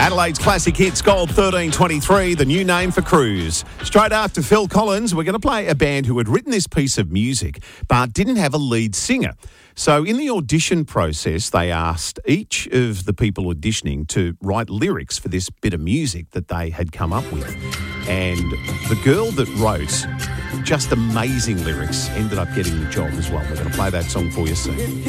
Adelaide's classic hits Gold 1323, the new name for Cruise. Straight after Phil Collins, we're going to play a band who had written this piece of music but didn't have a lead singer. So in the audition process, they asked each of the people auditioning to write lyrics for this bit of music that they had come up with. And the girl that wrote just amazing lyrics ended up getting the job as well. We're going to play that song for you soon.